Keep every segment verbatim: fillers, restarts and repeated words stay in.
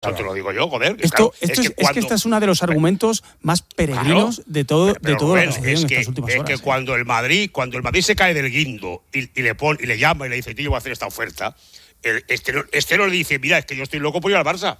Eso te lo digo yo, joder. Esto, claro, esto es, es, que cuando, es que este es uno de los argumentos más peregrinos claro, de todo, pero, de todo Rubén, lo que ha sucedido es en que, estas últimas es horas. que ¿eh? cuando el Madrid, cuando el Madrid se cae del guindo y, y le pone, y le llama y le dice, tío, yo voy a hacer esta oferta, el, este, este no le dice, mira, es que yo estoy loco por ir al Barça.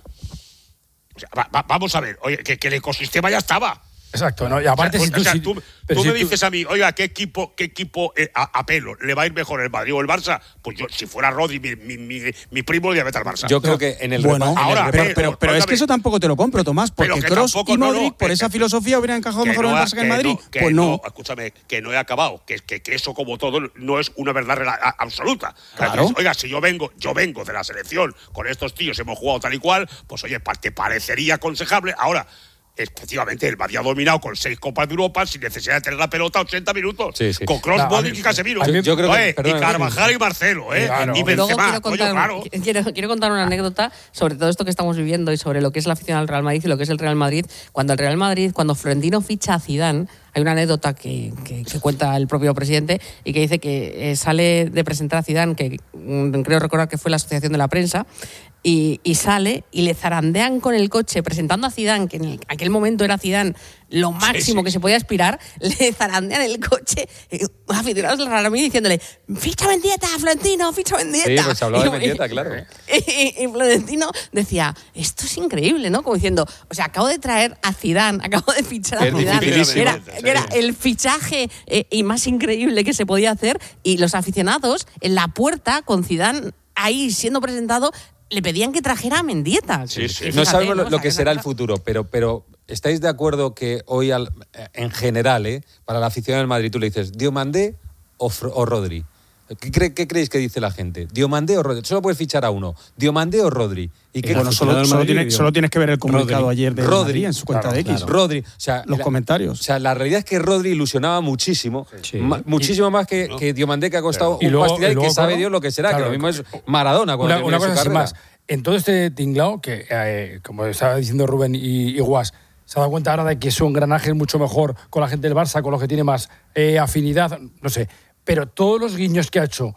O sea, va, va, vamos a ver, oye, que, que el ecosistema ya estaba. Exacto, ¿no? Y aparte, o sea, si tú, o sea, si, tú, pero tú si me tú, dices a mí, oiga, ¿qué equipo, qué equipo eh, a, a pelo le va a ir mejor, el Madrid o el Barça? Pues yo, si fuera Rodri, mi, mi, mi, mi primo le iba a meter al Barça. Yo creo que en el Bueno, repa- en ahora, el pero, reparto- pero, pero es que eso tampoco te lo compro, Tomás, porque Pero que Kroos tampoco, y no, Modric, no, por que- esa filosofía, hubieran encajado mejor en el no, Barça que en Madrid. No, que pues no. no. Escúchame, que no he acabado, que, que, que eso, como todo, no es una verdad rela- a- absoluta. Claro. Entonces, oiga, si yo vengo, yo vengo de la selección, con estos tíos hemos jugado tal y cual, pues oye, pa- te parecería aconsejable. Ahora, efectivamente, el Madrid ha dominado con seis Copas de Europa sin necesidad de tener la pelota ochenta minutos. Sí, sí. Con Kroos, No, Modric mí- y Casemiro. yo- yo creo que- Oye, perdona, y Carvajal y Marcelo, ¿eh? Claro. Y Y Luego Benzema, quiero coño, contar, claro. quiero, quiero contar una anécdota sobre todo esto que estamos viviendo y sobre lo que es la afición al Real Madrid y lo que es el Real Madrid. Cuando el Real Madrid, cuando Florentino ficha a Zidane, hay una anécdota que, que, que cuenta el propio presidente y que dice que eh, sale de presentar a Zidane, que mm, creo recordar que fue la Asociación de la Prensa, y, y sale y le zarandean con el coche presentando a Zidane, que en el- aquel momento era Zidane lo máximo sí. que se podía aspirar, le zarandean el coche, eh, aficionados del Real Madrid diciéndole, ficha Mendieta, Florentino, ficha Mendieta. Sí, pues se hablaba Y- de Mendieta, claro. Y, y Florentino decía, esto es increíble, ¿no? Como diciendo, o sea, acabo de traer a Zidane, acabo de fichar a Es Zidane. dificilísimo. Era, era el fichaje eh, y más increíble que se podía hacer, y los aficionados en la puerta con Zidane ahí siendo presentado le pedían que trajera a Mendieta. Sí, sí. Y No fíjate, sabemos lo, ¿no? O lo sea, que esa será el cosa- futuro, pero, pero ¿estáis de acuerdo que hoy, al- en general, eh, para la afición del Madrid, tú le dices Diomandé o, Fro- o Rodri? ¿Qué, cre- ¿Qué creéis que dice la gente? ¿Diomandé o Rodri? Solo puedes fichar a uno. ¿Diomandé o Rodri? ¿Y qué Bueno, crees? solo, del solo, Madrid, tienes, digo. solo tienes que ver el comunicado Rodri. ayer de Rodri, Madrid en su cuenta claro, de X. claro. Rodri, o sea, Los la- comentarios. O sea, la realidad es que Rodri ilusionaba muchísimo, Sí. ma- muchísimo más que, que Diomandé, que ha costado Y un luego- pastillal y y que luego, sabe claro, Dios lo que será, claro, que lo mismo es Maradona cuando Una, termine una cosa su sin carrera. más. En todo este tinglao, que eh, como estaba diciendo Rubén y, y Guas, se ha dado cuenta ahora de que su engranaje es mucho mejor con la gente del Barça, con los que tiene más eh, afinidad, no sé. Pero todos los guiños que ha hecho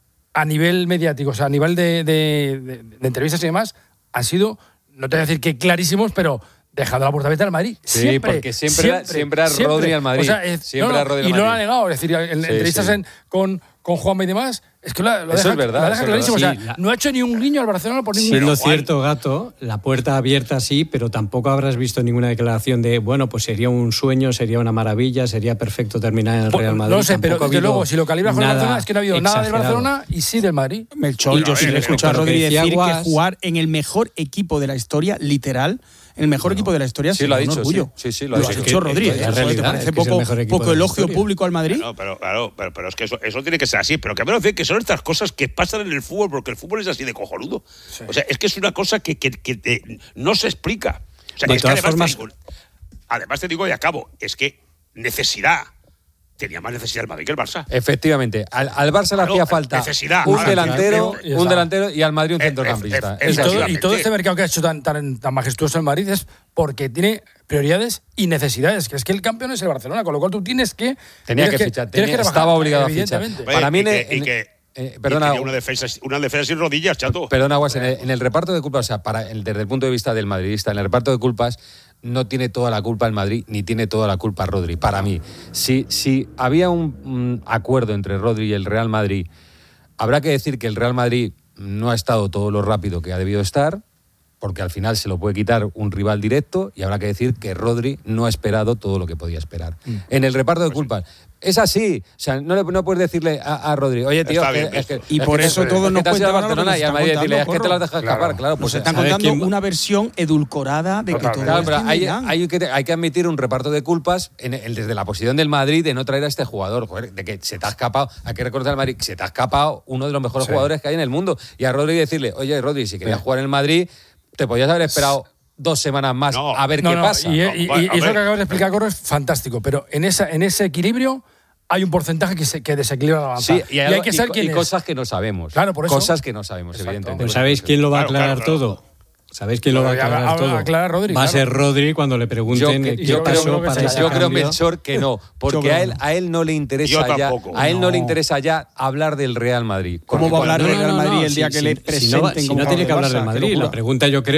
a nivel mediático, o sea, a nivel de, de- de- de entrevistas y demás, han sido, no te voy a decir que clarísimos, pero dejando la puerta abierta al Madrid. Sí, Siempre, porque siempre era- siempre era Rodri al Madrid. O sea, es- Siempre no, no, era Rodri al y no lo ha Madrid. negado. Es decir, en Sí, entrevistas sí. en- con, con Juanma y demás, es que lo, lo Eso deja, es verdad, lo deja eso es clarísimo. verdad. O sea, Sí, la- no ha hecho ni un guiño al Barcelona por ningún Siendo Pero, Juan- cierto, Gato, la puerta abierta sí, pero tampoco habrás visto ninguna declaración de, bueno, pues sería un sueño, sería una maravilla, sería perfecto terminar en el Real Madrid. No lo sé, pero Tampoco ha desde habido luego, si lo calibras con el nada Barcelona, es que no ha habido nada del exagerado. Barcelona y sí del Madrid. Melchor, Y yo a sí ver, le he escuchado a lo que Rodri decía decir Guas- que jugar en el mejor equipo de la historia, literal, el mejor equipo de la historia, Sí, sería lo ha un dicho, orgullo. sí. Sí, sí, lo lo ha ha dicho. dicho Es que- Rodri. es la ¿Eso realidad, ¿Te parece es que es el poco, mejor equipo poco de la elogio historia. público al Madrid? No, pero claro, pero, pero es que eso, eso tiene que ser así. Pero que me decir que son estas cosas que pasan en el fútbol, porque el fútbol es así de cojonudo. O sea, es que es una cosa que, que, que, eh, no se explica. O sea, De es que todas además, formas- te digo, además te digo y acabo, es que necesidad. Tenía más necesidad el Madrid que el Barça. Efectivamente, al, al Barça le Claro, hacía falta necesidad. un Ahora, delantero, claro, y un está. delantero y al Madrid un Eh, centrocampista. eh, eh, Es Y todo, así. y todo efectivamente. este mercado que ha hecho tan, tan, tan majestuoso el Madrid es porque tiene prioridades y necesidades. Que es que el campeón es el Barcelona, con lo cual tú tienes que. Tenía tienes que fichar, tienes tenía- rebajar, estaba obligado a fichar. evidentemente. Oye, Para mí y en que, el- y que- eh, y perdona, tenía una defensa, una defensa sin rodillas, chato. Perdona, Guas, en el, en el reparto de culpas, o sea, para el, desde el punto de vista del madridista, en el reparto de culpas no tiene toda la culpa el Madrid ni tiene toda la culpa Rodri, para mí. Si, si había un, un acuerdo entre Rodri y el Real Madrid, habrá que decir que el Real Madrid no ha estado todo lo rápido que ha debido estar, porque al final se lo puede quitar un rival directo, y habrá que decir que Rodri no ha esperado todo lo que podía esperar. Mm. En el reparto de culpas. Es así. O sea, no, le, no puedes decirle a, a Rodri, oye, tío, Está que- bien es que, Y es por que eso te- todos es que nos te has ido a cuentan ahora lo que Barcelona nos y al están Madrid decirle, es que contando, te lo has dejado Claro. escapar, claro. Nos Pues están ¿sabes contando quién- una versión edulcorada de que todo Claro, es pero hay, Milán. hay que, hay que admitir un reparto de culpas en el, desde la posición del Madrid de no traer a este jugador, joder, de que se te ha escapado, hay que recordar al Madrid, que se te ha escapado uno de los mejores Sí. jugadores que hay en el mundo. Y a Rodri decirle, oye, Rodri, si querías jugar en el Madrid, te podías haber esperado dos semanas más No. a ver No, qué no, pasa. Y, y- No, y- bueno, y a eso ver. que acabas de explicar, Corro, es fantástico. Pero en, esa, en ese equilibrio hay un porcentaje que, se, que desequilibra la balanza. Sí, y hay, hay que y saber co- quién y es. cosas que no sabemos. Claro, por eso. Cosas que no sabemos, Exacto. evidentemente. Pero ¿sabéis quién lo va a Claro, aclarar claro, todo? ¿Sabéis quién lo va a Pero ya aclarar habla- todo? aclara Rodri, va a claro. ser Rodri cuando le Yo, pregunten que- qué yo creo- pasó creo que para sí. ese yo creo, cambio. Melchor, que no, porque creo a que él, no. a él no le interesa Yo ya, tampoco. a él no. le No. interesa ya hablar del Real Madrid. ¿Cómo Porque va a hablar cuando- del Real No, no, no, Madrid el día si- que si- le si no, va- presenten si como no tiene que jugador hablar del del Barça? Qué Madrid. locura. La pregunta yo creo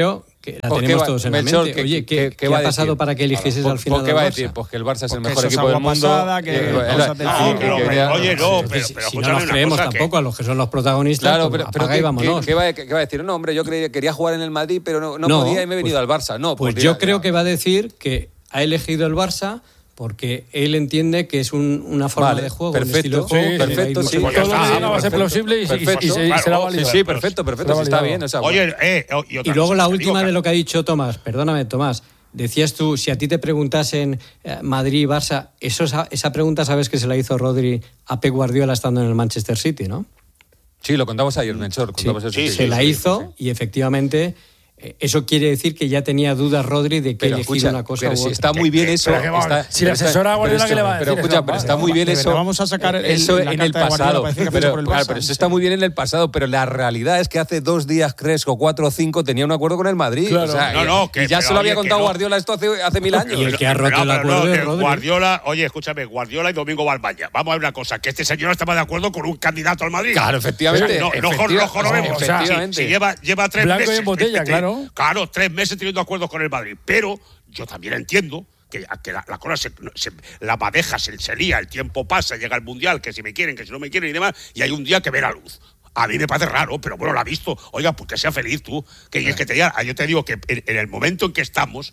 que la ¿Por qué tenemos va- todos en la Melchor, mente. ¿qué- Oye, qué- ¿qué, qué qué va ha a pasado decir? para que eligieses al final ¿Por qué al va a Barça? decir? Pues que el Barça es el Porque mejor eso es equipo del agua mundo. pasada, que eh, cosas del eh, fútbol, que- hombre, que- oye, no, Si- pero- si, pero si no escúchame nos una creemos cosa que- tampoco a los que son los protagonistas, Claro, pues pero, pero apaga y ¿qué, vámonos. qué- qué va, qué va a decir? No, hombre, yo creía, quería jugar en el Madrid, pero no, no, No, podía y me he venido pues- al Barça. No, Pues pues yo dirá- creo dirá- que va a decir que ha elegido el Barça porque él entiende que es un- una forma Vale, de juego, perfecto, un estilo de sí, juego que le va a ir perfecto, mucho sí. mejor. Pues ya Todo lo está, que diga va a ser perfecto, plausible y, y- perfecto, y se- y claro, será sí, válido. Sí, sí, perfecto, perfecto, sí, está bien. O sea, Oye, eh, oh, y, otra Y luego cosa, la te digo última que- de lo que ha dicho Tomás, perdóname Tomás, decías tú, si a ti te preguntasen eh, Madrid y Barça, eso, esa pregunta sabes que se la hizo Rodri a Pep Guardiola estando en el Manchester City, ¿no? sí, lo contamos ayer, Melchor. Sí, contamos eso, sí, se la sí, hizo sí. y efectivamente eh, eso quiere decir que ya tenía dudas Rodri de que Pero elegir escucha, una cosa pero u si otra. está muy bien eso. Pero que vamos, está- si le pero asesora a está- Guardiola, pero ¿qué le va a esto- Pero decir? escucha, Eso, pero vale, está muy bien ¿de verdad eso. vamos a sacar el- eso la en carta el de Guardiola pasado. para decir que Pero, ficha por el claro, Barça? pero eso Sí. está muy bien en el pasado, pero la realidad es que hace dos días, tres o cuatro o cinco tenía un acuerdo con el Madrid. Claro. O sea, No, y- no, que- y ya pero se lo había oye, que contado no. Guardiola esto hace, hace mil años. Y el que ha roto el pero acuerdo no, es eh, Rodri. Guardiola, oye, escúchame, Guardiola y Domingo Balbaña. Vamos a ver una cosa, que este señor estaba de acuerdo con un candidato al Madrid. Claro, efectivamente, O sea, no, no, efectiva- no jorobemos. o sea, Si- efectivamente. si lleva, lleva tres Blanco y meses. en botella, este, claro. Claro, tres meses teniendo acuerdos con el Madrid. Pero yo también entiendo que, que la, la cosa se, se- la madeja se, se lía, el tiempo pasa, llega el Mundial, que si me quieren, que si no me quieren y demás, y hay un día que ve la luz. A mí me parece raro, pero bueno, lo ha visto. Oiga, pues que sea feliz tú. Que, es que te diga, yo te digo que en, en el momento en que estamos,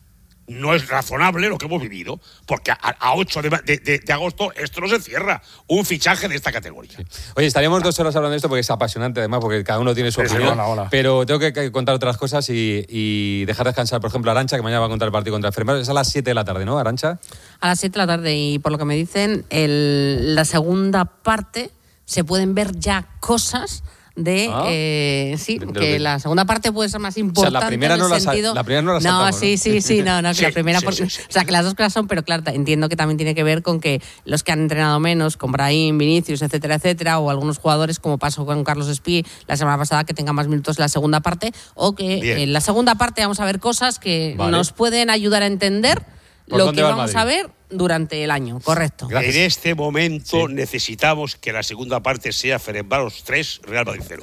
no es razonable lo que hemos vivido, porque a, a ocho de, de- de- de agosto esto no se cierra. Un fichaje de esta categoría. Oye, estaríamos dos horas hablando de esto porque es apasionante, además, porque cada uno tiene su Sí, sí, opinión. hola, hola. Pero tengo que, que contar otras cosas y, y dejar descansar, por ejemplo, a Arantxa, que mañana va a contar el partido contra el Fenerbahce. Es a las siete de la tarde, ¿no, Arantxa? A las siete de la tarde y por lo que me dicen, el- la segunda parte se pueden ver ya cosas de Ah. eh, sí, De- de- que de- la segunda parte puede ser más O sea, importante la primera en no el la sa- sentido la primera no la no saltamos, sí ¿no? sí sí no no que Sí, la primera sí, por- sí, sí. o sea que las dos cosas son, pero claro, entiendo que también tiene que ver con que los que han entrenado menos, con Brahim, Vinicius, etcétera, etcétera, o algunos jugadores como pasó con Carlos Espí la semana pasada, que tengan más minutos en la segunda parte, o que Bien. en la segunda parte vamos a ver cosas que Vale. nos pueden ayudar a entender ¿Por lo dónde que va el vamos Madrid? a ver durante el año, correcto. Gracias. En este momento necesitamos que la segunda parte sea Ferencváros tres, Real Madrid cero.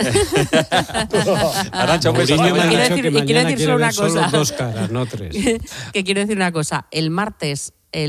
Arantxa, un beso. Mourinho me ha Quiero dicho decir- que y quiero mañana decir quiere solo ver una solo cosa. dos caras, no tres. Que quiero decir una cosa, el martes,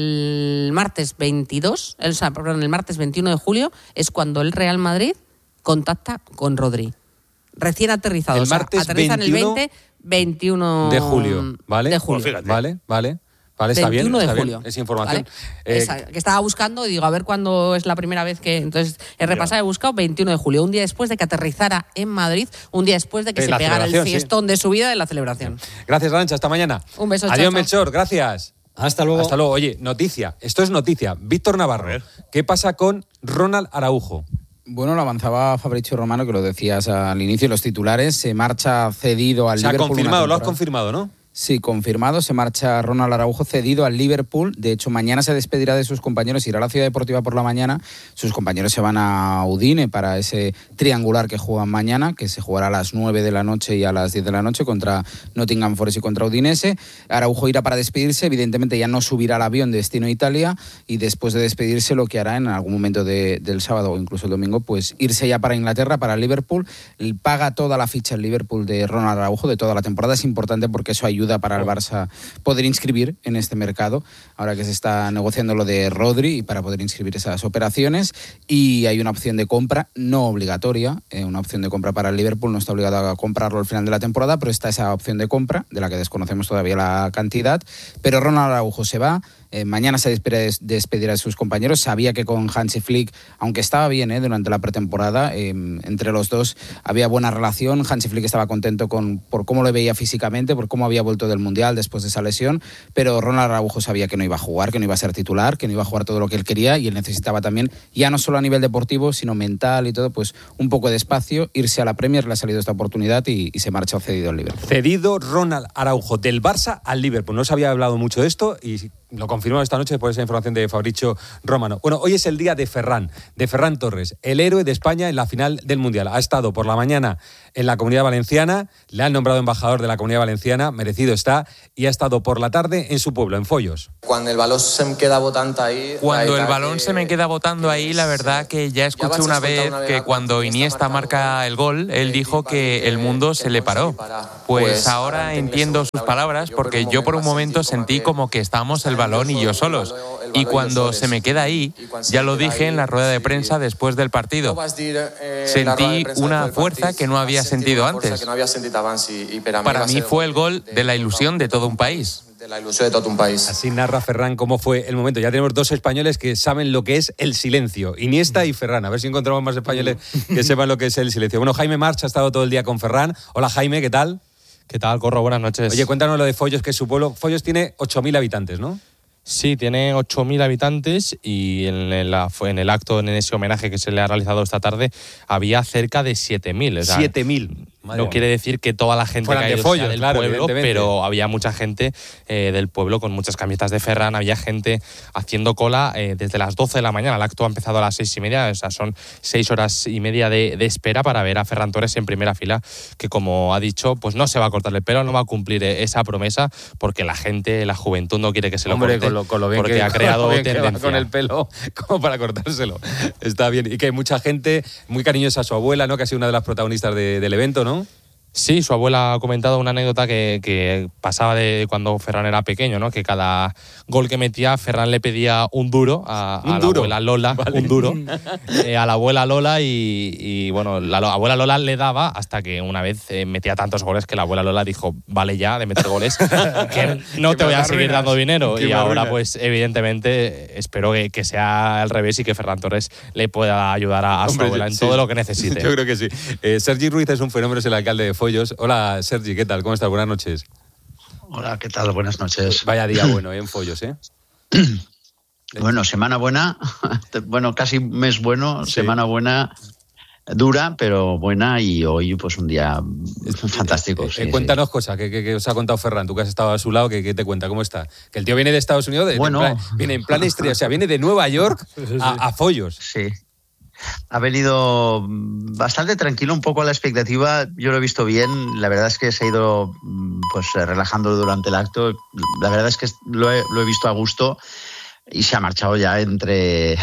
el martes veintidós, el, o sea, perdón, el martes veintiuno de julio es cuando el Real Madrid contacta con Rodri. Recién aterrizado. El o sea, martes aterrizan veintiuno el veinte, veintiuno de julio, ¿vale? De julio. Pues fíjate. Vale, vale. Vale, está bien, veintiuno de está bien. julio. Es información. ¿Vale? Eh, Esa, que estaba buscando y digo, a ver cuándo es la primera vez que. Entonces, he repasado, he buscado veintiuno de julio, un día después de que aterrizara en Madrid, un día después de que De se la pegara el celebración, sí. fiestón de su vida de la celebración. Gracias, Arantxa. Hasta mañana. Un beso, Adiós, chao, chao. Melchor. Gracias. Hasta luego. Hasta luego. Oye, noticia. Esto es noticia. Víctor Navarro. A ver. ¿Qué pasa con Ronald Araujo? Bueno, lo avanzaba Fabrizio Romano, que lo decías al inicio, los titulares, se marcha cedido al Se ha Liverpool. una confirmado, lo has temporada. confirmado, ¿no? Sí, confirmado, se marcha Ronald Araujo cedido al Liverpool. De hecho, mañana se despedirá de sus compañeros, irá a la Ciudad Deportiva por la mañana. Sus compañeros se van a Udine para ese triangular que juegan mañana, que se jugará a las nueve de la noche y a las diez de la noche contra Nottingham Forest y contra Udinese. Araujo irá para despedirse, evidentemente ya no subirá al avión de destino a Italia, y después de despedirse lo que hará en algún momento de- del sábado o incluso el domingo, pues irse ya para Inglaterra, para el Liverpool. Paga toda la ficha el Liverpool de Ronald Araujo de toda la temporada. Es importante porque eso ayuda para el Barça poder inscribir en este mercado, ahora que se está negociando lo de Rodri, y para poder inscribir esas operaciones. Y hay una opción de compra no obligatoria, eh, una opción de compra para el Liverpool, no está obligado a comprarlo al final de la temporada, pero está esa opción de compra, de la que desconocemos todavía la cantidad. Pero Ronald Araujo se va. Eh, mañana se despedirá, despedirá de sus compañeros. Sabía que con Hansi Flick, aunque estaba bien eh, durante la pretemporada, eh, entre los dos había buena relación. Hansi Flick estaba contento con, por cómo lo veía físicamente, por cómo había vuelto del Mundial después de esa lesión, pero Ronald Araujo sabía que no iba a jugar, que no iba a ser titular, que no iba a jugar todo lo que él quería, y él necesitaba también, ya no solo a nivel deportivo, sino mental y todo, pues un poco de espacio, irse a la Premier. Le ha salido esta oportunidad y, y se marcha cedido al Liverpool. Cedido Ronald Araujo del Barça al Liverpool. No se había hablado mucho de esto y lo confirmamos esta noche después de esa información de Fabrizio Romano. Bueno, hoy es el día de Ferran, de Ferran Torres, el héroe de España en la final del Mundial. Ha estado por la mañana en la Comunidad Valenciana, le han nombrado embajador de la Comunidad Valenciana, merecido está, y ha estado por la tarde en su pueblo, en Follos. Cuando el balón se me queda botando ahí... Cuando el balón se me queda botando ahí, la verdad que ya escuché una vez que cuando Iniesta marca el gol, él dijo que el mundo se le paró. Pues ahora entiendo sus palabras, porque yo por un momento sentí como que estábamos el balón y yo solos. Y cuando se me queda ahí, ya lo dije en la rueda de prensa después del partido, sentí una fuerza que no había sentido antes. Para mí fue el gol de la ilusión de todo un país. De la ilusión de todo un país. Así narra Ferran cómo fue el momento. Ya tenemos dos españoles que saben lo que es el silencio, Iniesta y Ferran. A ver si encontramos más españoles que sepan lo que es el silencio. Bueno, Jaime March ha estado todo el día con Ferran. Hola Jaime, ¿qué tal? ¿Qué tal, Corro? Buenas noches. Oye, cuéntanos lo de Follos, que es su pueblo. Follos tiene ocho mil habitantes, ¿no? Sí, tiene ocho mil habitantes y en, el, en el acto, en ese homenaje que se le ha realizado esta tarde, había cerca de siete mil. O sea, siete mil. Madre no mía. Quiere decir que toda la gente fueran que ha ido de Follos, del claro, pueblo, pero había mucha gente eh, del pueblo con muchas camisetas de Ferran, había gente haciendo cola eh, desde las doce de la mañana. El acto ha empezado a las seis y media, o sea, son seis horas y media de, de espera para ver a Ferran Torres en primera fila, que como ha dicho, pues no se va a cortar el pelo, no va a cumplir esa promesa, porque la gente, la juventud no quiere que se lo Hombre, corte, con lo, con lo bien porque que, ha creado con tendencia. Con el pelo como para cortárselo. Está bien. Y que hay mucha gente muy cariñosa a su abuela, ¿no? Que ha sido una de las protagonistas de, del evento, ¿no? Sí, su abuela ha comentado una anécdota que, que pasaba de cuando Ferran era pequeño, ¿no? Que cada gol que metía, Ferran le pedía un duro a, ¿Un a duro? la abuela Lola, vale. un duro, eh, a la abuela Lola y, y bueno, la abuela Lola le daba hasta que una vez eh, metía tantos goles que la abuela Lola dijo, vale ya de meter goles, que no te voy a seguir dando dinero. Y ahora, pues, evidentemente, espero que, que sea al revés y que Ferran Torres le pueda ayudar a, a su Hombre, abuela en sí, todo lo que necesite. Yo creo que sí. Eh, Sergi Ruiz es un fenómeno, es el alcalde de Follos. Hola, Sergi, ¿qué tal? ¿Cómo estás? Buenas noches. Hola, ¿qué tal? Buenas noches. Vaya día bueno, ¿eh? En Follos, ¿eh? Bueno, semana buena, bueno, casi mes bueno, sí. Semana buena, dura, pero buena, y hoy pues un día fantástico. Eh, eh, sí, eh, cuéntanos sí. cosas, ¿qué, qué, qué os ha contado Ferran? Tú que has estado a su lado, ¿qué, qué te cuenta? ¿Cómo está? Que el tío viene de Estados Unidos, de, bueno. de en plan, viene en plan estrella, o sea, viene de Nueva York a, a Follos. Sí. Ha venido bastante tranquilo, un poco a la expectativa. Yo lo he visto bien. La verdad es que se ha ido pues relajando durante el acto. La verdad es que lo he, lo he visto a gusto. Y se ha marchado ya entre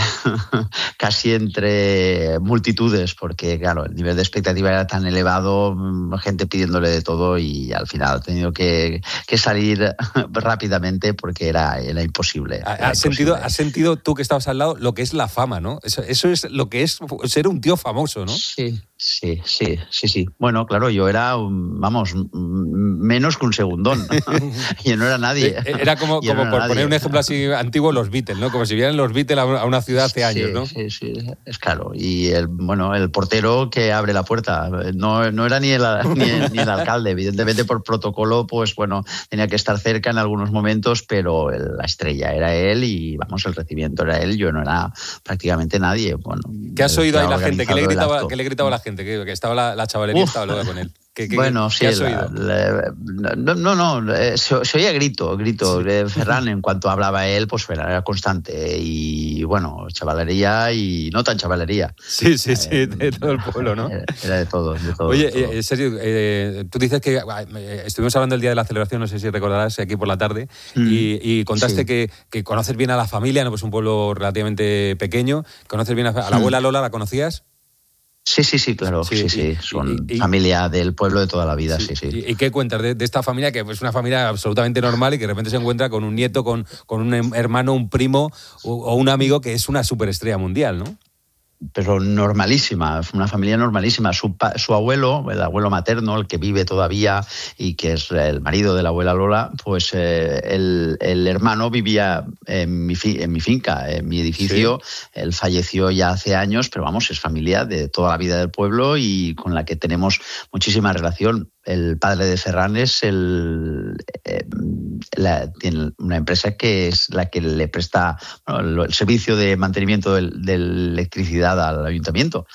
casi entre multitudes, porque claro, el nivel de expectativa era tan elevado, gente pidiéndole de todo, y al final ha tenido que, que salir rápidamente porque era, era imposible. Era ¿Has, imposible. Sentido, has sentido tú que estabas al lado lo que es la fama, ¿no? Eso, eso es lo que es ser un tío famoso, ¿no? Sí, sí, sí, sí, sí. Bueno, claro, yo era, vamos, menos que un segundón. Yo no era nadie. Era como, como no era por nadie. Poner un ejemplo así antiguo, los Beatles, ¿no? Como si vieran los Beatles a una ciudad hace años, sí, ¿no? Sí, sí, es claro. Y el, bueno, el portero que abre la puerta, no, no era ni el, ni, el, ni el alcalde, evidentemente por protocolo, pues bueno, tenía que estar cerca en algunos momentos, pero el, la estrella era él y vamos, el recibimiento era él, yo no era prácticamente nadie. Bueno, ¿qué has oído ahí la gente? ¿Qué le gritaba, el ¿qué le gritaba a la gente? Que, que estaba la, la chavalería, Uf. estaba luego con él. ¿Qué, qué, bueno, ¿qué sí, has la, oído? La, no, no, no se, se oía grito, grito. Sí. Ferran, en cuanto hablaba él, pues era constante. Y bueno, chavalería y no tan chavalería. Sí, sí, sí, eh, de todo el pueblo, ¿no? Era, era de todo, de todo. Oye, de todo. Eh, Sergio, eh, tú dices que eh, estuvimos hablando el día de la celebración, no sé si recordarás, aquí por la tarde, mm, y, y contaste sí. que, que conoces bien a la familia, ¿no? Pues un pueblo relativamente pequeño. ¿Conoces bien a, a la abuela Lola? ¿La conocías? Sí, sí, sí, claro, sí, sí, sí. son y, y, familia del pueblo de toda la vida, sí, sí. sí. ¿Y, y qué cuentas de, de esta familia, que es una familia absolutamente normal y que de repente se encuentra con un nieto, con, con un hermano, un primo o, o un amigo que es una superestrella mundial, ¿no? Pero normalísima, una familia normalísima. Su, su abuelo, el abuelo materno, el que vive todavía y que es el marido de la abuela Lola, pues eh, el, el hermano vivía en mi, fi, en mi finca, en mi edificio. Sí. Él falleció ya hace años, pero vamos, es familia de toda la vida del pueblo y con la que tenemos muchísima relación. El padre de Ferran es el, eh, la, tiene una empresa que es la que le presta bueno, el servicio de mantenimiento de, de electricidad al ayuntamiento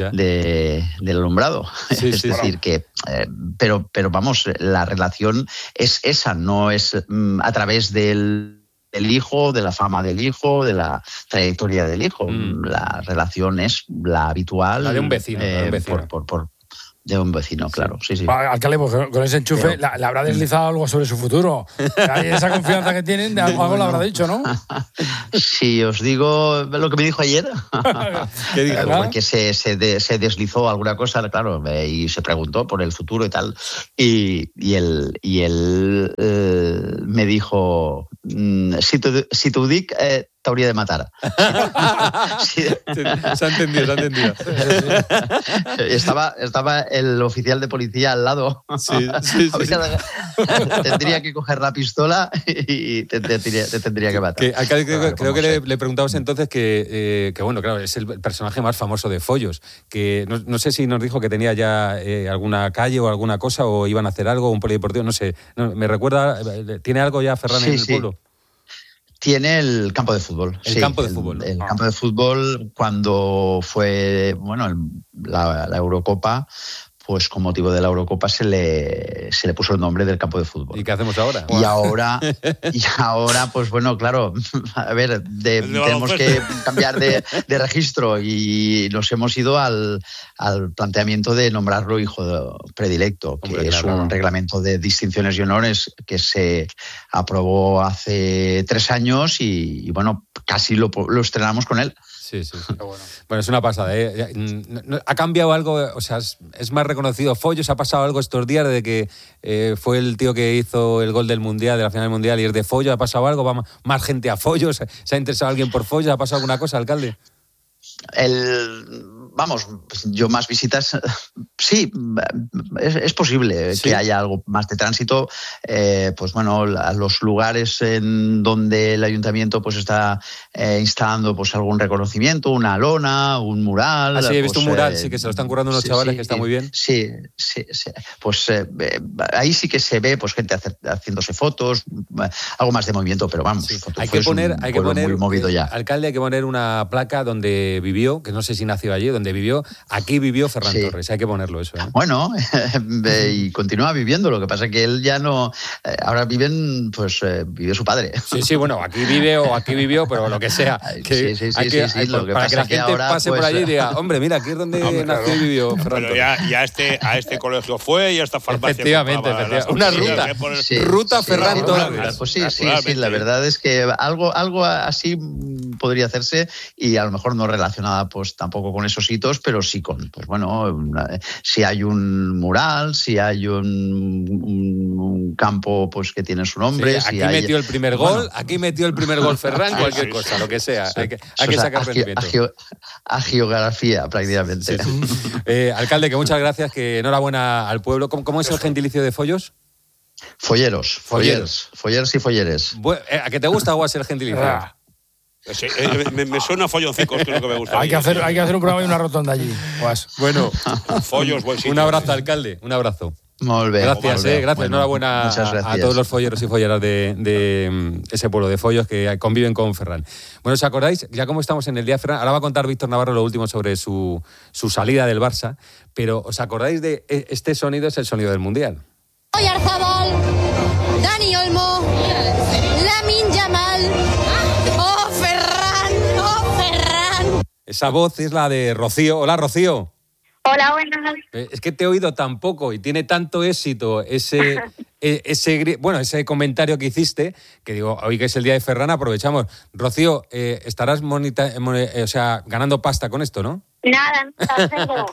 de, del alumbrado. Sí, es sí, decir, wow. que, eh, pero, pero vamos, la relación es esa, no es mm, a través del del hijo, de la fama del hijo, de la trayectoria del hijo. Mm. La relación es la habitual. La de un vecino, eh, de un vecino. Por, por, por- de un vecino, claro. Sí, sí. Va, Alcalde, pues, con ese enchufe Pero- la- le habrá deslizado algo sobre su futuro. Hay esa confianza que tienen, de algo, algo le habrá dicho, ¿no? Si os digo lo que me dijo ayer, ¿Qué dijo? Eh, porque se, se, de- se deslizó alguna cosa, claro, eh, y se preguntó por el futuro y tal. Y, y él, y él eh, me dijo, mm, si tu, si tu dic eh, t'hauria de matar. Sí. Se ha entendido, se ha entendido. Estaba, estaba el oficial de policía al lado. Sí, sí, sí. Tendría que coger la pistola y te, te tendría, te tendría que matar. Que, alcalde, creo, Claro, creo como que le, sé. le preguntamos entonces que, eh, que, bueno, claro, es el personaje más famoso de Follos. Que no, no sé si nos dijo que tenía ya eh, alguna calle o alguna cosa, o iban a hacer algo, un polideportivo, no sé. No, me recuerda, ¿tiene algo ya Ferran Sí, en el sí. pueblo? Tiene el campo de fútbol. El sí, campo de el- fútbol, ¿no? El, Ah. campo de fútbol, cuando fue, bueno, el- la, la Eurocopa, pues con motivo de la Eurocopa se le, se le puso el nombre del campo de fútbol. ¿Y qué hacemos ahora? Y ahora, y ahora, pues bueno, claro, a ver, de- El de tenemos que baloncesto. cambiar de, de registro y nos hemos ido al, al planteamiento de nombrarlo hijo de- predilecto, que Hombre, es claro. un reglamento de distinciones y honores que se aprobó hace tres años y, y, bueno, casi lo, lo estrenamos con él. Sí, sí, sí. Bueno, es una pasada, ¿eh? No- no- ¿Ha cambiado algo? O sea, es, es más reconocido Follos. ¿Ha pasado algo estos días de que eh, fue el tío que hizo el gol del Mundial, de la final del Mundial, y es de Follos? ¿Ha pasado algo? ¿Va ma- más gente a Follos? ¿Se ha interesado alguien por Follos? ¿Ha pasado alguna cosa, alcalde? El, vamos, yo más visitas, sí, es, es posible Sí. que haya algo más de tránsito. Eh, pues bueno, la- los lugares en donde el ayuntamiento pues está eh, instalando pues algún reconocimiento, una lona, un mural. Ah, sí, he visto pues, un mural, eh, sí, que se lo están currando unos sí, chavales, sí, que está muy bien. Sí, sí, sí. Pues eh, eh, ahí sí que se ve pues gente hacer- haciéndose fotos, eh, algo más de movimiento, pero vamos, foto- Hay fue que poner, un hay que pueblo poner muy movido eh, ya. alcalde, hay que poner una placa donde vivió, que no sé si nació allí, donde vivió, aquí vivió Ferran Sí. Torres. Hay que ponerlo eso, ¿eh? Bueno, y continúa viviendo. Lo que pasa es que él ya no. eh, ahora viven, pues eh, vive su padre. Sí, sí, bueno, aquí vive o aquí vivió, pero lo que sea. Que Sí, sí, sí, hay que- sí, sí, hay- lo que para pasa que la es que gente ahora, pase por pues, allí y diga, hombre, mira, aquí es donde Hombre, nació claro. y vivió Ferran Pero Torres. ya, ya a, este, a este colegio fue y a esta farmacia. Efectivamente, compraba las efectivamente. Una cosas, ruta. hay que poner- Sí, Ruta sí, Ferran sí, Torres. claro, pues sí, sí, sí, Naturalmente. la verdad es que algo, algo así mm, podría hacerse y a lo mejor no relacionada pues tampoco con esos hitos, pero sí con, pues bueno, una- si hay un mural, si hay un, un- un campo pues que tiene su nombre. Sí, si aquí hay- metió el primer bueno, gol, aquí metió el primer gol Ferran, cualquier sí, cosa, lo que sea. sí, Hay que, eso hay que es sacar a- a- rendimiento. a geo- a geografía prácticamente. Eh, alcalde, que muchas gracias, que enhorabuena al pueblo. ¿Cómo, cómo es el gentilicio de Follos? Folleros, folleros, folleros y folleres. Bu- eh, ¿A qué te gusta o es el gentilicio? Ah, Sí, eh, me, me suena folloncicos, que es lo que me gusta. hay, que hacer, hay que hacer un programa y una rotonda allí. Pues, Bueno, Follos, buen sitio. un abrazo, alcalde, un abrazo. Molt bé, Gracias, molt bé. eh, gracias. Bueno, Enhorabuena muchas a, gracias. a todos los folleros y folleras de, de, mm, ese pueblo de Follos que conviven con Ferran. Bueno, ¿os acordáis? Ya como estamos en el día de Ferran, ahora va a contar Víctor Navarro lo último sobre su, su salida del Barça, pero ¿os acordáis de e- este sonido? Es el sonido del Mundial. Oyarzabal, Dani Olmo, Lamine Yamal. ¡Oh, Ferran! ¡Oh, Ferran! Esa voz es la de Rocío. Hola, Rocío. Hola, buenas. Eh, Es que te he oído tan poco y tiene tanto éxito ese, e- ese, gri- bueno, ese comentario que hiciste, que digo, hoy que es el día de Ferran, aprovechamos. Rocío, eh, estarás monita- mone- eh, o sea, ganando pasta con esto, ¿no? Nada, nada, cero.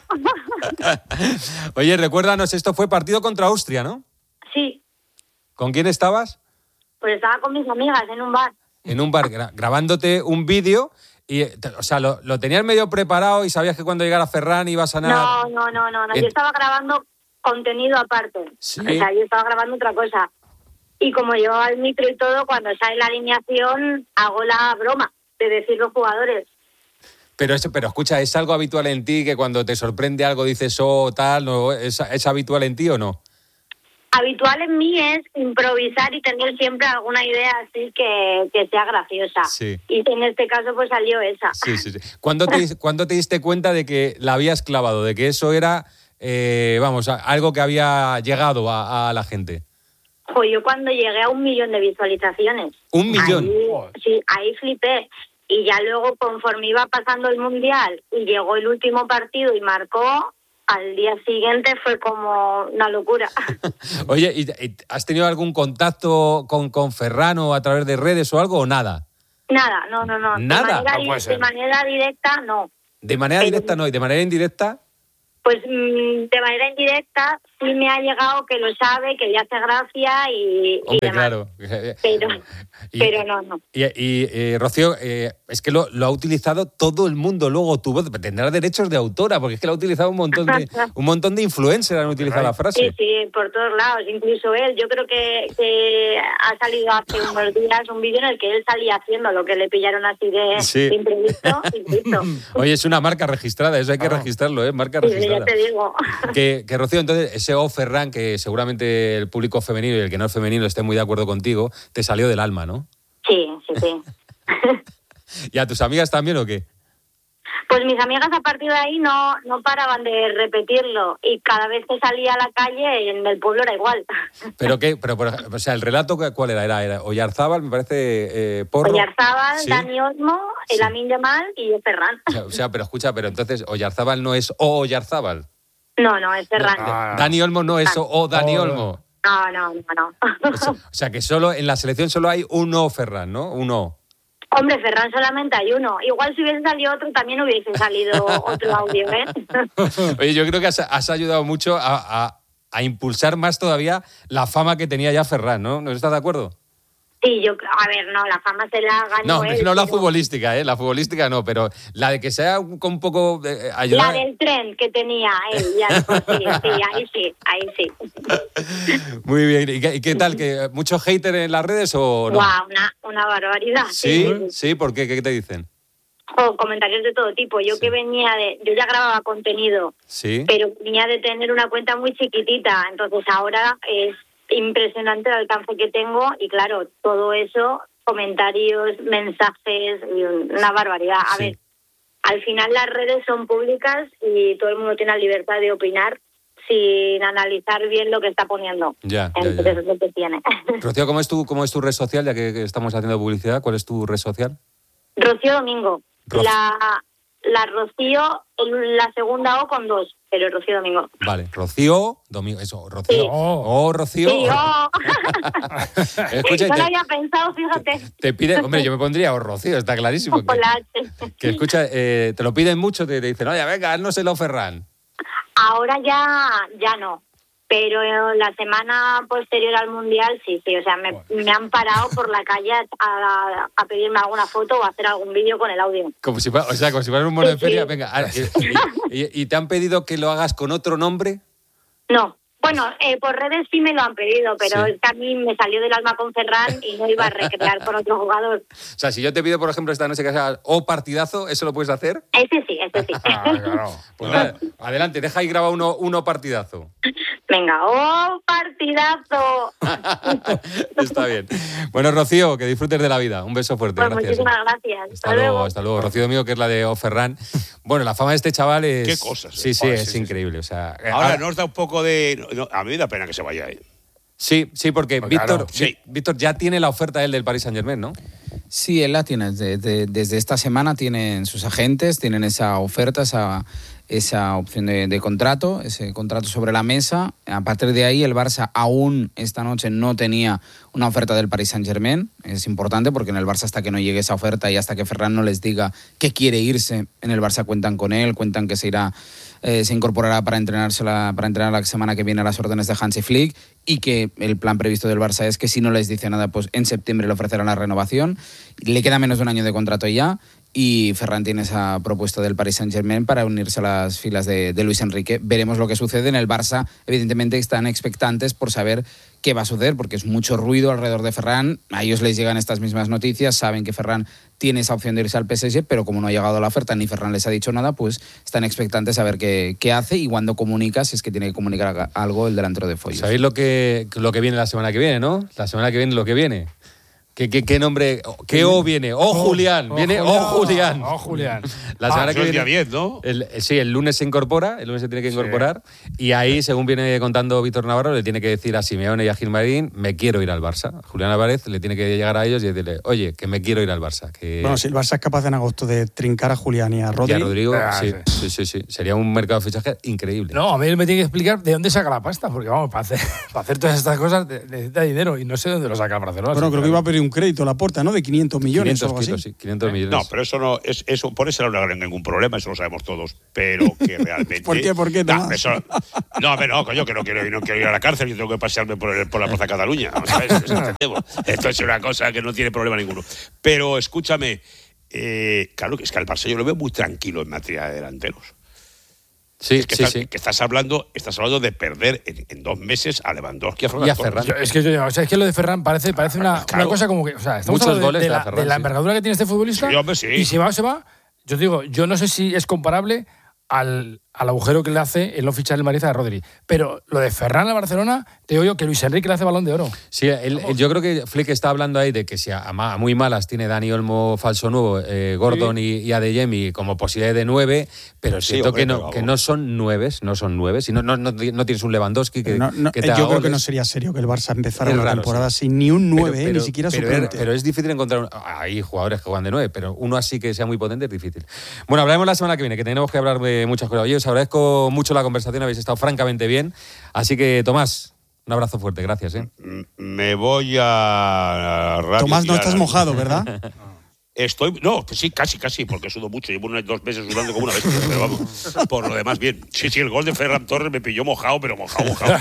Oye, recuérdanos, esto fue partido contra Austria, ¿no? Sí, ¿Con quién estabas? pues estaba con mis amigas en un bar. En un bar, gra- grabándote un vídeo y, eh, te- o sea, lo, lo tenías medio preparado y sabías que cuando llegara Ferran ibas a No, nada. no, no, no, no. En- Yo estaba grabando contenido aparte. Sí. O sea, yo estaba grabando otra cosa. Y como llevaba el micro y todo, cuando sale la alineación, hago la broma de decir los jugadores. Pero, eso, pero escucha, ¿es algo habitual en ti que cuando te sorprende algo dices, oh, tal, no, ¿es, ¿es habitual en ti o no? Habitual en mí es improvisar y tener siempre alguna idea así que, que sea graciosa. Sí. Y en este caso pues salió esa. Sí, sí, sí. ¿Cuándo te, ¿cuándo te diste cuenta de que la habías clavado, de que eso era, eh, vamos, a- algo que había llegado a, a la gente? Jo, yo cuando llegué a un millón de visualizaciones. ¿Un millón? Ahí, sí, ahí flipé. Y ya luego, conforme iba pasando el Mundial y llegó el último partido y marcó, al día siguiente fue como una locura. Oye, ¿y, y has tenido algún contacto con, con Ferran o a través de redes o algo o nada? Nada, no, no, no. ¿Nada? De manera, No puede de ser. manera directa, no. De manera directa no, y de manera indirecta... Pues mm, de manera indirecta sí me ha llegado que lo sabe, que le hace gracia y, y Hombre, demás. claro. Pero, Y- pero no, no. Y, y, eh, Rocío, eh, es que lo, lo ha utilizado todo el mundo luego. Tu voz tendrá derechos de autora, porque es que lo ha utilizado un montón de, un montón de influencers, han utilizado la frase. Sí, sí, por todos lados, incluso él. Yo creo que, que ha salido hace unos días un vídeo en el que él salía haciendo lo que le pillaron así de, Sí. de imprevisto y listo. Oye, es una marca registrada, eso hay que registrarlo, ¿eh? Marca Sí, ya registrada. te digo. Que, que Rocío, entonces, ese O Ferran, que seguramente el público femenino y el que no es femenino esté muy de acuerdo contigo, te salió del alma, ¿no? Sí, sí, sí. ¿Y a tus amigas también o qué? Pues mis amigas a partir de ahí no, no paraban de repetirlo y cada vez que salía a la calle en el pueblo era igual. ¿Pero qué? Pero, por ejemplo, o sea, ¿el relato cuál era? Era, era Oyarzábal, me parece, eh, Porro. Oyarzábal, Sí. Dani Olmo, el Lamine Yamal y yo Ferran. O sea, o sea, pero escucha, pero entonces Oyarzábal no es O Oyarzábal. No, no, es Ferran. Dani Olmo no es O, o Dani Olmo. No, no, no, no. O sea, o sea, que solo en la selección solo hay un O Ferran, ¿no? Un O. Hombre, Ferran solamente hay uno. Igual si hubiese salido otro también hubiese salido otro audio, ¿eh? Oye, yo creo que has, has ayudado mucho a, a- a impulsar más todavía la fama que tenía ya Ferran, ¿no? ¿No estás de acuerdo? Sí, yo, a ver, no, la fama se la ganó No, él. no la pero- futbolística, ¿eh? La futbolística no, pero la de que sea un, un poco eh, La ayudar. del tren que tenía él, ya de por sí, sí, ahí sí, ahí sí. Muy bien. ¿Y qué, y qué tal? ¿Que mucho hater en las redes o no? Guau, una, una barbaridad. Sí, sí, ¿por qué? ¿Qué te dicen? O comentarios de todo tipo. Yo que venía de... Yo ya grababa contenido, Sí. pero venía de tener una cuenta muy chiquitita. Entonces ahora es impresionante el alcance que tengo y claro, todo eso, comentarios, mensajes, y una barbaridad. A Sí. ver, al final las redes son públicas y todo el mundo tiene la libertad de opinar sin analizar bien lo que está poniendo. Ya, ya, Entonces ya. es lo que tiene. Rocío, ¿cómo es tu, cómo es tu red social? Ya que, que estamos haciendo publicidad, ¿cuál es tu red social? Rocío Domingo. Ro- La, la Rocío, la segunda O con dos, pero Rocío Domingo. Vale, Rocío, Domingo, eso, Rocío. Sí. Oh, Rocío. Sí, oh. Escucha, y no lo te, había pensado, fíjate. te pide, hombre, yo me pondría oh, Rocío, está clarísimo. Con Que, la H. que escucha, eh, te lo piden mucho, te, te dicen, oye, venga, no se lo Ferran. Ahora ya, ya no. Pero la semana posterior al Mundial, sí, sí. O sea, me, me han parado por la calle a, a pedirme alguna foto o a hacer algún vídeo con el audio. Como si fuera, o sea, como si fuera un mono de Sí, sí. feria, venga. ah, y, y- y te han pedido que lo hagas con otro nombre? No. Bueno, eh, por redes sí me lo han pedido, pero Sí. es que a mí me salió del alma con Ferran y no iba a recrear con otro jugador. O sea, si yo te pido, por ejemplo, esta noche que hagas o partidazo, ¿eso lo puedes hacer? Ese sí, ese sí. Pues nada, adelante, deja ahí grabado uno, uno partidazo. Venga, ¡oh, partidazo! Está bien. Bueno, Rocío, que disfrutes de la vida. Un beso fuerte, Pues gracias. muchísimas gracias. Hasta luego, hasta luego. Rocío Domingo, que es la de O Ferran. Bueno, la fama de este chaval es... Qué cosas, Sí, eh. sí, Joder, es sí, sí, increíble. O sea, eh, Ahora ahora- nos da un poco de... no, no, a mí me da pena que se vaya. ¿eh? Sí, sí, porque Pues Víctor, claro, sí. Víctor ya tiene la oferta él del Paris Saint-Germain, ¿no? Sí, él la tiene. Desde, desde esta semana tienen sus agentes, tienen esa oferta, esa, esa opción de, de contrato, ese contrato sobre la mesa. A partir de ahí, el Barça aún esta noche no tenía una oferta del Paris Saint-Germain. Es importante porque en el Barça, hasta que no llegue esa oferta y hasta que Ferran no les diga que quiere irse, en el Barça cuentan con él, cuentan que se irá, eh, se incorporará para entrenarse la, para entrenar la semana que viene a las órdenes de Hansi Flick, y que el plan previsto del Barça es que si no les dice nada, pues en septiembre le ofrecerán la renovación. Le queda menos de un año de contrato ya, y Ferran tiene esa propuesta del Paris Saint-Germain para unirse a las filas de, de Luis Enrique. Veremos lo que sucede. En el Barça, evidentemente, están expectantes por saber qué va a suceder, porque es mucho ruido alrededor de Ferran. A ellos les llegan estas mismas noticias, saben que Ferran tiene esa opción de irse al P S G, pero como no ha llegado la oferta ni Ferran les ha dicho nada, pues están expectantes a ver qué, qué hace y cuándo comunica, si es que tiene que comunicar algo el delantero de Foyos. ¿Sabéis lo que, lo que viene la semana que viene, no? La semana que viene lo que viene. ¿Qué, qué, qué nombre? ¿Qué O viene? ¡Oh, Julián! Viene ¡Oh, Julián! ¡Oh, Julián! La semana Ah, que eso es viene. día diez, ¿no? El, sí, el lunes se incorpora, el lunes se tiene que incorporar. Y ahí, según viene contando Víctor Navarro, le tiene que decir a Simeone y a Gilmarín, me quiero ir al Barça. Julián Álvarez le tiene que llegar a ellos y decirle, oye, que me quiero ir al Barça. Que... Bueno, si el Barça es capaz en agosto de trincar a Julián y a Rodri. Y a Rodrigo, Ah, sí, sí. sí, sí, sí. Sería un mercado de fichaje increíble. No, a mí él me tiene que explicar de dónde saca la pasta, porque vamos, para hacer, para hacer todas estas cosas necesita dinero y no sé dónde lo saca el Barcelona. Bueno, sí, creo que iba a pedir un crédito a la Porta, ¿no? De quinientos millones quinientos o algo kilos, así. sí, quinientos millones. No, pero eso no, es, eso, por eso no hay ningún problema, eso lo sabemos todos. Pero que realmente. ¿Por qué? ¿Por qué, No, Tomás? eso, no, a ver, no, coño, que no quiero, ir- no quiero ir a la cárcel, yo tengo que pasearme por, el- por la Plaza Cataluña. ¿Sabes? Eso entendemos. Esto es una cosa que no tiene problema ninguno. Pero escúchame, eh, claro, que es que al Barça yo lo veo muy tranquilo en materia de delanteros. Sí, Es que, sí, estás, sí. que estás hablando, estás hablando de perder en, en dos meses a Lewandowski y a Ferran Y a Torres. Ferran. Yo- es que yo, o sea, es que lo de Ferran parece, parece una, Claro. una cosa como que, o sea, estamos Muchos hablando goles de, de de la la, Ferran, de la sí. envergadura que tiene este futbolista. Sí, hombre, sí. Y si va o se va, yo te digo, yo no sé si es comparable al, al agujero que le hace el no fichar el Madrid a Rodri. Pero lo de Ferran a Barcelona, te digo yo que Luis Enrique le hace Balón de Oro. Sí, el- el- yo creo que Flick está hablando ahí de que si a, a ma- a muy malas tiene Dani Olmo falso nuevo, eh, Gordon y, y Adeyemi como posibilidad de nueve, pero es Sí, cierto hombre, que, no, pero que vamos. no son nueves, no son nueves, y no, no, no, no tienes un Lewandowski que, No, no, que eh, te yo haga creo que goles. no sería serio que el Barça empezara Es una raro, temporada sí. sin ni un Pero- nueve, eh, pero- ni siquiera pero, suplente. pero es difícil encontrar. Un, hay jugadores que juegan de nueve, pero uno así que sea muy potente es difícil. Bueno, hablaremos la semana que viene, que tenemos que hablar de muchas cosas. Oye, os agradezco mucho la conversación, habéis estado francamente bien. Así que, Tomás, un abrazo fuerte, gracias. ¿eh? M- Me voy a. Radio Tomás, no Tirar. estás mojado, ¿verdad? Estoy, no, que sí, casi, casi, porque sudo mucho. Llevo unos dos meses sudando como una bestia, pero vamos, por lo demás, bien. Sí, sí, el gol de Ferran Torres me pilló mojado, pero mojado, mojado.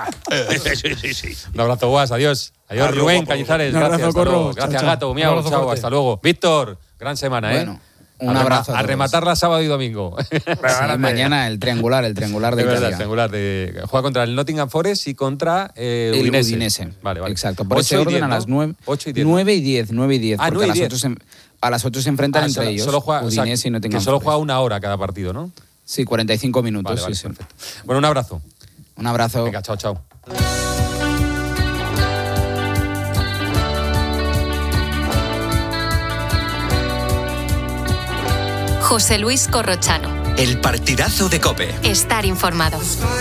sí, sí, sí. Un abrazo, Guas, adiós. Adiós, Adiós, Rubén guapo. Cañizares, Un abrazo, gracias. Hasta Corro. luego. Chao, Gracias, chao. Gato, miau, Un abrazo chao, fuerte. hasta luego. Víctor, gran semana, ¿eh? Bueno, un A rema- abrazo a A todos. rematarla sábado y domingo. Sí, mañana el triangular, el triangular de De verdad, Italia. triangular. De, juega contra el Nottingham Forest y contra eh, El Udinese. Udinese. Vale, vale. Exacto. Por Ocho ese y orden diez, a ¿no? las nueve. Ocho y diez, ¿no? nueve y diez, nueve y diez. Ah, porque nueve y a las diez. ocho se, a las ocho se enfrentan Ah, entre solo, ellos. solo juega, o sea, Udinese y Nottingham que solo juega Forest. una hora cada partido, ¿no? Sí, cuarenta y cinco minutos. Vale, vale, sí, sí. perfecto. Bueno, un abrazo. Un abrazo. Venga, chao, chao. José Luis Corrochano. El partidazo de COPE. Estar informado.